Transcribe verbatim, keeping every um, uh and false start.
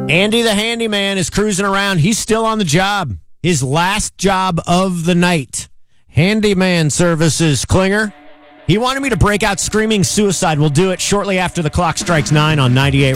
Andy the handyman is cruising around. He's still on the job. His last job of the night. Handyman services, Klinger. He wanted me to break out screaming suicide. We'll do it shortly after the clock strikes nine on ninety-eight.